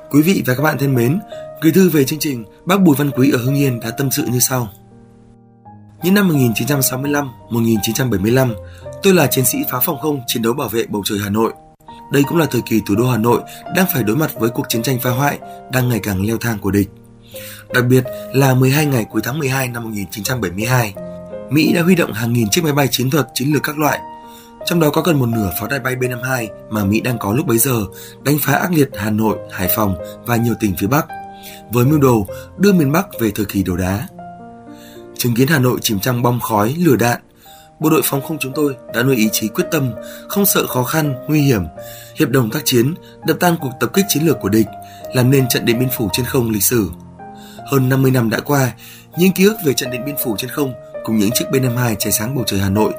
Quý vị và các bạn thân mến, gửi thư về chương trình, bác Bùi Văn Quý ở Hưng Yên đã tâm sự như sau. Những năm 1965-1975, tôi là chiến sĩ pháo phòng không chiến đấu bảo vệ bầu trời Hà Nội. Đây cũng là thời kỳ thủ đô Hà Nội đang phải đối mặt với cuộc chiến tranh phá hoại đang ngày càng leo thang của địch. Đặc biệt là 12 ngày cuối tháng 12 năm 1972, Mỹ đã huy động hàng nghìn chiếc máy bay chiến thuật chiến lược các loại, trong đó có gần một nửa pháo đài bay B-52 mà Mỹ đang có lúc bấy giờ, đánh phá ác liệt Hà Nội, Hải Phòng và nhiều tỉnh phía Bắc, với mưu đồ đưa miền Bắc về thời kỳ đầu đá. Chứng kiến Hà Nội chìm trong bom khói, lửa đạn, bộ đội phòng không chúng tôi đã nuôi ý chí quyết tâm, không sợ khó khăn, nguy hiểm, hiệp đồng tác chiến, đập tan cuộc tập kích chiến lược của địch, làm nên trận Điện Biên Phủ trên không lịch sử. Hơn 50 năm đã qua, những ký ức về trận Điện Biên Phủ trên không cùng những chiếc B-52 cháy sáng bầu trời Hà Nội